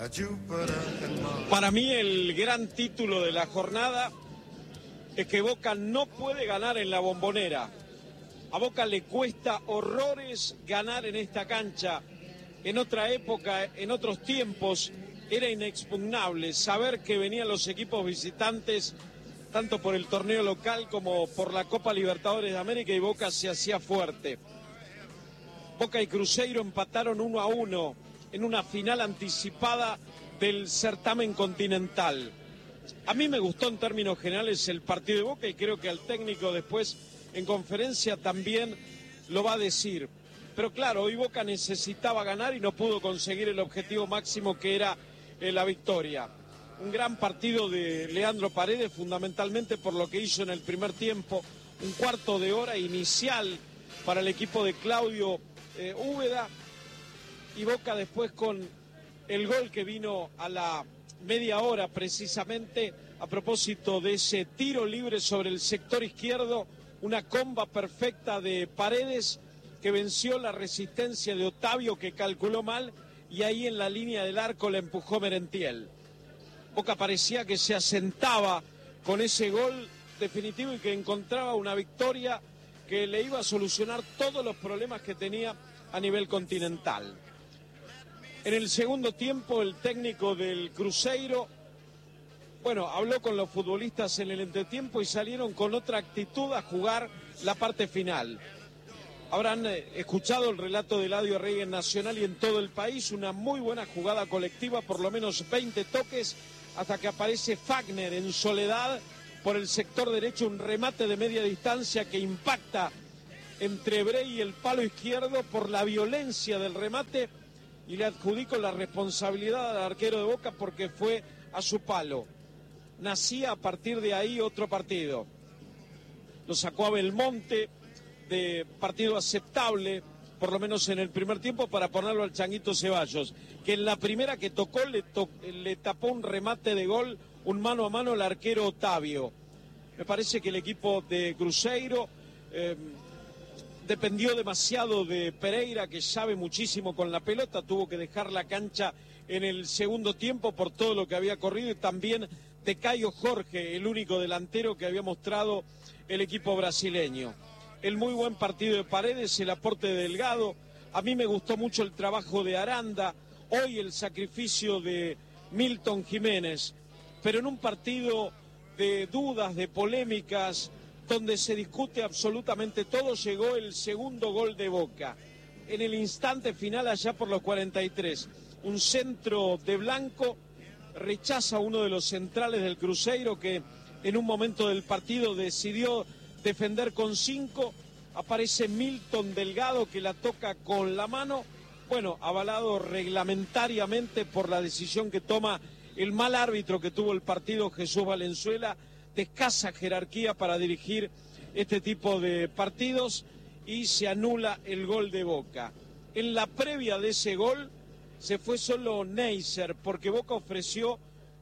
Para mí el gran título de la jornada es que Boca no puede ganar en la Bombonera. A Boca le cuesta horrores ganar en esta cancha. En otra época, en otros tiempos, era inexpugnable saber que venían los equipos visitantes, tanto por el torneo local como por la Copa Libertadores de América, y Boca se hacía fuerte. Boca y Cruzeiro empataron 1-1 en una final anticipada del certamen continental. A mí me gustó en términos generales el partido de Boca y creo que al técnico después en conferencia también lo va a decir. Pero claro, hoy Boca necesitaba ganar y no pudo conseguir el objetivo máximo que era la victoria. Un gran partido de Leandro Paredes, fundamentalmente por lo que hizo en el primer tiempo, un cuarto de hora inicial para el equipo de Claudio Úbeda, y Boca después con el gol que vino a la media hora precisamente a propósito de ese tiro libre sobre el sector izquierdo, una comba perfecta de Paredes que venció la resistencia de Otavio, que calculó mal, y ahí en la línea del arco la empujó Merentiel. Boca parecía que se asentaba con ese gol definitivo y que encontraba una victoria que le iba a solucionar todos los problemas que tenía a nivel continental. En el segundo tiempo el técnico del Cruzeiro, habló con los futbolistas en el entretiempo y salieron con otra actitud a jugar la parte final. Habrán escuchado el relato de Eladio Rey en Nacional y en todo el país, una muy buena jugada colectiva, por lo menos 20 toques, hasta que aparece Fagner en soledad por el sector derecho, un remate de media distancia que impacta entre Brey y el palo izquierdo por la violencia del remate, y le adjudico la responsabilidad al arquero de Boca porque fue a su palo. Nacía a partir de ahí otro partido. Lo sacó a Belmonte de partido aceptable, por lo menos en el primer tiempo, para ponerlo al Changuito Ceballos, que en la primera que tocó le tapó un remate de gol, un mano a mano al arquero Otavio. Me parece que el equipo de Cruzeiro dependió demasiado de Pereira, que sabe muchísimo con la pelota, tuvo que dejar la cancha en el segundo tiempo por todo lo que había corrido, y también de Caio Jorge, el único delantero que había mostrado el equipo brasileño. El muy buen partido de Paredes, el aporte de Delgado. A mí me gustó mucho el trabajo de Aranda, hoy el sacrificio de Milton Jiménez, pero en un partido de dudas, de polémicas, donde se discute absolutamente todo, llegó el segundo gol de Boca. En el instante final, allá por los 43, un centro de Blanco rechaza a uno de los centrales del Cruzeiro, que en un momento del partido decidió defender con 5, aparece Milton Delgado que la toca con la mano, avalado reglamentariamente por la decisión que toma el mal árbitro que tuvo el partido, Jesús Valenzuela, de escasa jerarquía para dirigir este tipo de partidos, y se anula el gol de Boca. En la previa de ese gol se fue solo Neisser, porque Boca ofreció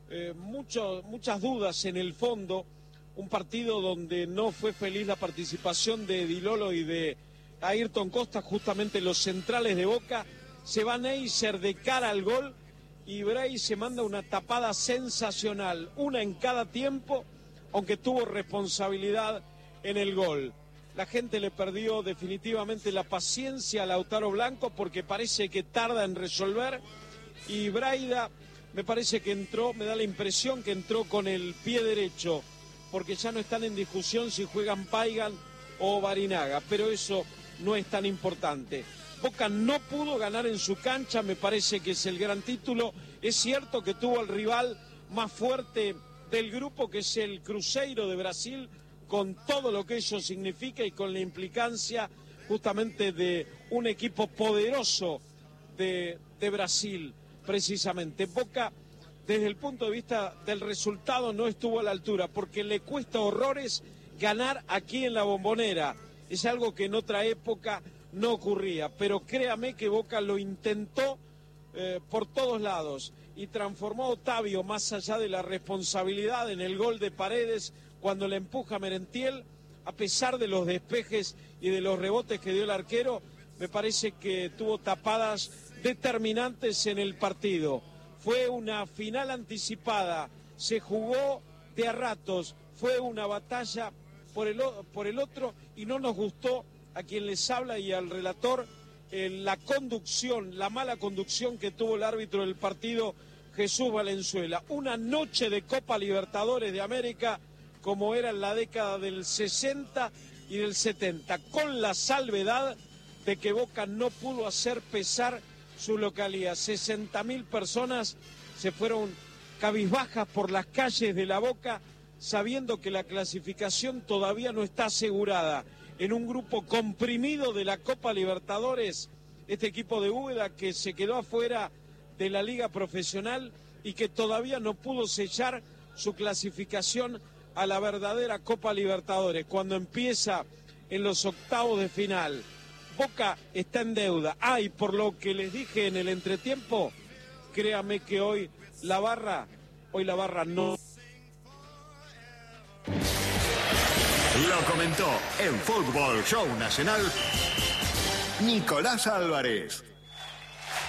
muchas dudas en el fondo. Un partido donde no fue feliz la participación de Di Lolo y de Ayrton Costa, justamente los centrales de Boca. Se va Neisser de cara al gol y Brey se manda una tapada sensacional, una en cada tiempo, aunque tuvo responsabilidad en el gol. La gente le perdió definitivamente la paciencia a Lautaro Blanco porque parece que tarda en resolver, y Braida me parece que entró, me da la impresión que entró con el pie derecho, porque ya no están en discusión si juegan Paigan o Barinaga, pero eso no es tan importante. Boca no pudo ganar en su cancha, me parece que es el gran título. Es cierto que tuvo al rival más fuerte del grupo, que es el Cruzeiro de Brasil, con todo lo que ello significa y con la implicancia justamente de un equipo poderoso de Brasil, precisamente. Boca, desde el punto de vista del resultado, no estuvo a la altura, porque le cuesta horrores ganar aquí en la Bombonera. Es algo que en otra época no ocurría, pero créame que Boca lo intentó por todos lados y transformó a Otavio, más allá de la responsabilidad, en el gol de Paredes cuando le empuja a Merentiel. A pesar de los despejes y de los rebotes que dio el arquero, me parece que tuvo tapadas determinantes en el partido. fue una final anticipada, se jugó de a ratos, fue una batalla por el otro y no nos gustó a quien les habla y al relator la conducción, la mala conducción que tuvo el árbitro del partido, Jesús Valenzuela. Una noche de Copa Libertadores de América como era en la década del 60 y del 70, con la salvedad de que Boca no pudo hacer pesar su localidad. 60.000 personas se fueron cabizbajas por las calles de La Boca, sabiendo que la clasificación todavía no está asegurada. En un grupo comprimido de la Copa Libertadores, este equipo de Úbeda que se quedó afuera de la Liga Profesional y que todavía no pudo sellar su clasificación a la verdadera Copa Libertadores. Cuando empieza en los octavos de final, Boca está en deuda. Y por lo que les dije en el entretiempo, créame que hoy la barra no. Lo comentó en Fútbol Show Nacional Nicolás Álvarez.